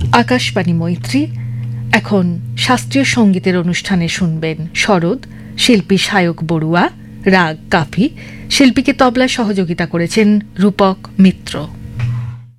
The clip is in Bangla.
আকাশবাণী মৈত্রী। এখন শাস্ত্রীয় সঙ্গীতের অনুষ্ঠানে শুনবেন শরৎ, শিল্পী সায়ক বড়ুয়া, রাগ কাফি। শিল্পীকে তবলায় সহযোগিতা করেছেন রূপক মিত্র।